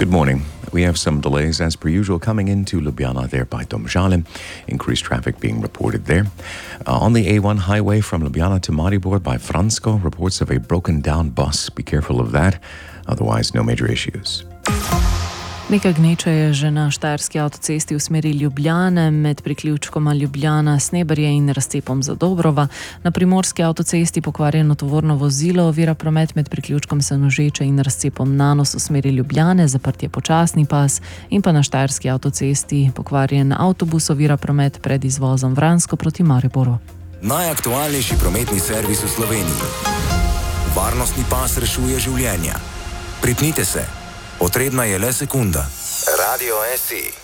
Good morning. We have some delays as per usual coming into Ljubljana there by Domžale. Increased traffic being reported there. On the A1 highway from Ljubljana to Maribor by Fransko, reports of a broken down bus. Be careful of that. Otherwise, no major issues. Nekaj gneče je že na štajerski avtocesti v smeri Ljubljane med priključkoma Ljubljana-Sneberje in razcepom za Dobrova. Na primorski avtocesti pokvarjeno tovorno vozilo ovira promet med priključkom Senožeče in razcepom Nanos v smeri Ljubljane, zaprt je počasni pas, in pa na štajerski avtocesti pokvarjen avtobus ovira promet pred izvozom Vransko proti Mariboru. Najaktualnejši prometni servis v Sloveniji. Varnostni pas rešuje življenja. Pripnite se. Potrebna je le sekunda. Radio SI.